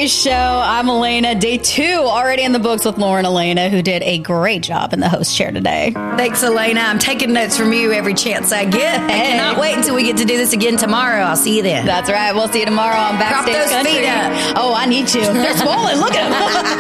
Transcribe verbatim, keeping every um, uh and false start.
Today's show, I'm Elena. Day two already in the books with Lauren Elena, who did a great job in the host chair today. Thanks, Elena. I'm taking notes from you every chance I get. Hey. I cannot wait until we get to do this again tomorrow. I'll see you then. That's right. We'll see you tomorrow on Backstage Prop those Country. feet up. Oh, I need to. They're swollen. Look at them.